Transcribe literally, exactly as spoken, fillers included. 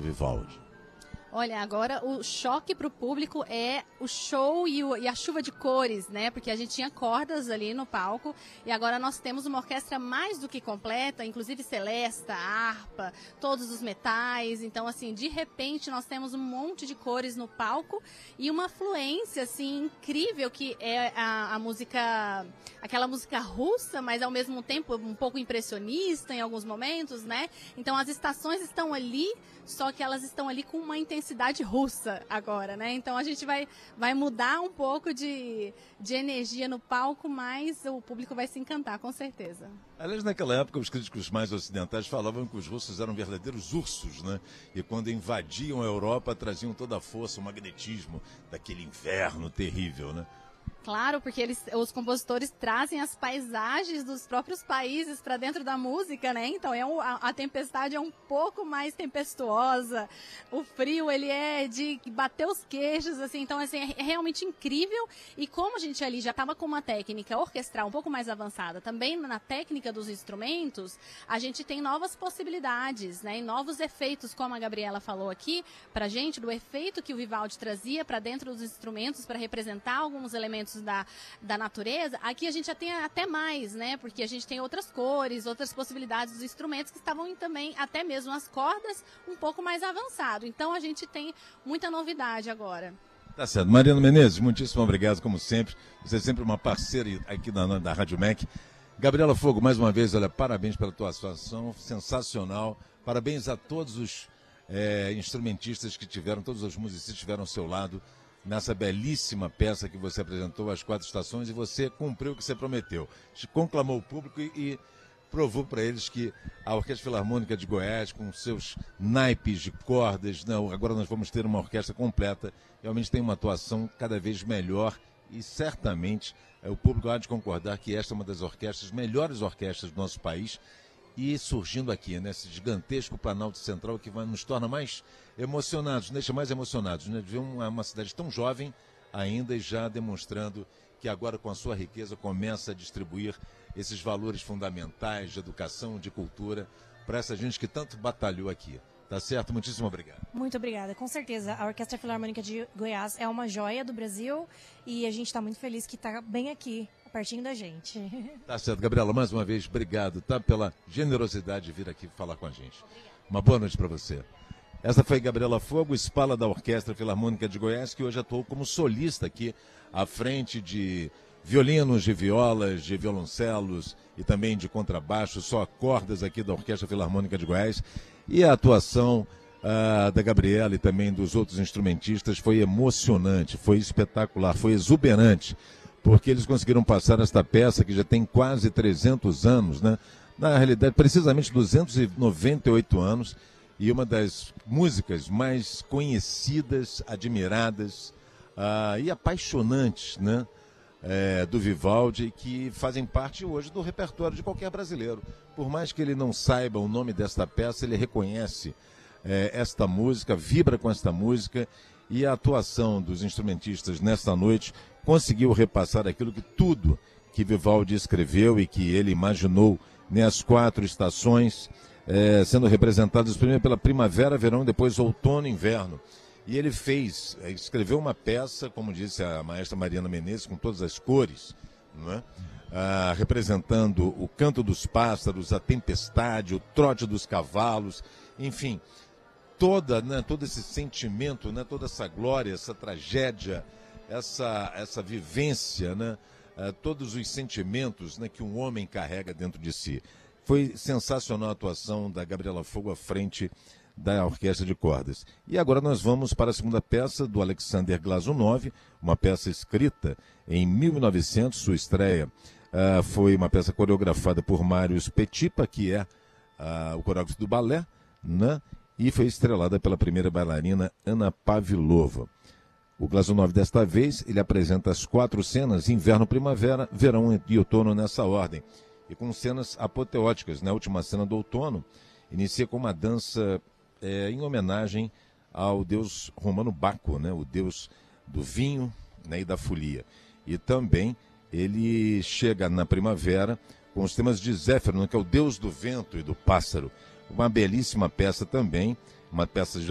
do Vivaldi? Olha, agora o choque para o público é o show e, o, e a chuva de cores, né? Porque a gente tinha cordas ali no palco e agora nós temos uma orquestra mais do que completa, inclusive celesta, harpa, todos os metais. Então, assim, de repente nós temos um monte de cores no palco e uma fluência, assim, incrível que é a, a música, aquela música russa, mas ao mesmo tempo um pouco impressionista em alguns momentos, né? Então as estações estão ali, só que elas estão ali com uma intensidade russa agora, né? Então a gente vai, vai mudar um pouco de, de energia no palco, mas o público vai se encantar, com certeza. Aliás, naquela época, os críticos mais ocidentais falavam que os russos eram verdadeiros ursos, né? E quando invadiam a Europa, traziam toda a força, o magnetismo daquele inverno terrível, né? Claro, porque eles, os compositores trazem as paisagens dos próprios países para dentro da música, né? Então é um, a, a tempestade é um pouco mais tempestuosa, o frio ele é de bater os queixos, assim, então assim, é realmente incrível. E como a gente ali já estava com uma técnica orquestral um pouco mais avançada, também na técnica dos instrumentos, a gente tem novas possibilidades, né? E novos efeitos, como a Gabriela falou aqui, para a gente, do efeito que o Vivaldi trazia para dentro dos instrumentos para representar alguns elementos Da, da natureza, aqui a gente já tem até mais, né? Porque a gente tem outras cores, outras possibilidades dos instrumentos que estavam em, também, até mesmo as cordas, um pouco mais avançado. Então a gente tem muita novidade agora. Tá certo. Mariana Menezes, muitíssimo obrigado, como sempre. Você é sempre uma parceira aqui da, da Rádio M E C. Gabriela Fogo, mais uma vez, olha, parabéns pela tua atuação, sensacional. Parabéns a todos os é, instrumentistas que tiveram, todos os musicistas que tiveram ao seu lado nessa belíssima peça que você apresentou, As Quatro Estações, e você cumpriu o que você prometeu. Conclamou o público e, e provou para eles que a Orquestra Filarmônica de Goiás, com seus naipes de cordas, não, agora nós vamos ter uma orquestra completa, realmente tem uma atuação cada vez melhor e certamente é, o público há de concordar que esta é uma das orquestras, melhores orquestras do nosso país, e surgindo aqui, nesse gigantesco Planalto Central que vai, nos torna mais emocionados, nos deixa mais emocionados, né? De ver uma, uma cidade tão jovem ainda e já demonstrando que agora com a sua riqueza começa a distribuir esses valores fundamentais de educação, de cultura, para essa gente que tanto batalhou aqui. Tá certo? Muitíssimo obrigado. Muito obrigada. Com certeza, a Orquestra Filarmônica de Goiás é uma joia do Brasil e a gente está muito feliz que está bem aqui, pertinho da gente. Tá certo, Gabriela, mais uma vez, obrigado, tá? Pela generosidade de vir aqui falar com a gente. Uma boa noite para você. Essa foi Gabriela Fogo, espala da Orquestra Filarmônica de Goiás, que hoje atuou como solista aqui, à frente de violinos, de violas, de violoncelos e também de contrabaixo, só cordas aqui da Orquestra Filarmônica de Goiás. E a atuação uh, da Gabriela e também dos outros instrumentistas foi emocionante, foi espetacular, foi exuberante, porque eles conseguiram passar esta peça que já tem quase trezentos anos, né? Na realidade, precisamente duzentos e noventa e oito anos, e uma das músicas mais conhecidas, admiradas uh, e apaixonantes, né? É, do Vivaldi, que fazem parte hoje do repertório de qualquer brasileiro. Por mais que ele não saiba o nome desta peça, ele reconhece é, esta música, vibra com esta música, e a atuação dos instrumentistas nesta noite conseguiu repassar aquilo que tudo que Vivaldi escreveu e que ele imaginou nas quatro estações, é, sendo representadas primeiro pela primavera, verão, depois outono e inverno. E ele fez, escreveu uma peça, como disse a maestra Mariana Menezes, com todas as cores, não é? Ah, representando o canto dos pássaros, a tempestade, o trote dos cavalos, enfim, toda, né, todo esse sentimento, né, toda essa glória, essa tragédia, essa, essa vivência, né, ah, todos os sentimentos, né, que um homem carrega dentro de si. Foi sensacional a atuação da Gabriela Fogo à frente da Orquestra de Cordas. E agora nós vamos para a segunda peça do Alexander Glazunov, uma peça escrita em mil e novecentos, sua estreia uh, foi uma peça coreografada por Marius Petipa, que é uh, o coreógrafo do balé, né? E foi estrelada pela primeira bailarina Ana Pavlova. O Glazunov, desta vez, ele apresenta as quatro cenas, inverno, primavera, verão e outono nessa ordem, e com cenas apoteóticas. Na última cena do outono, inicia com uma dança É, em homenagem ao deus romano Baco, né, o deus do vinho, né, e da folia. E também ele chega na primavera com os temas de Zéfiro, né, que é o deus do vento e do pássaro. Uma belíssima peça também, uma peça